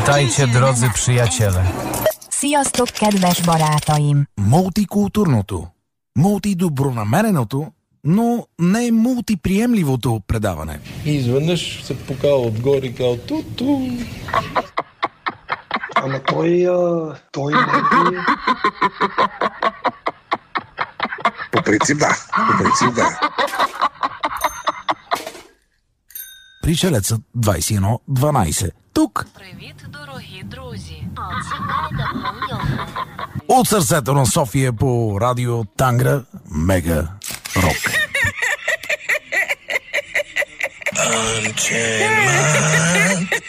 Witajcie, drodzy przyjaciele. Sziasztok, kedves barátaim! Мултикултурното, мултидобронамереното, но не мултиприемливото предаване. И изведнъж се покава отгоре и казва ту-ту. Ама той не е... По принцип да. Пришелецът 2112. Тук. Привіт, дорогі друзі. От сърцето на София по радио Тангра Мега Рок. Unchained mind.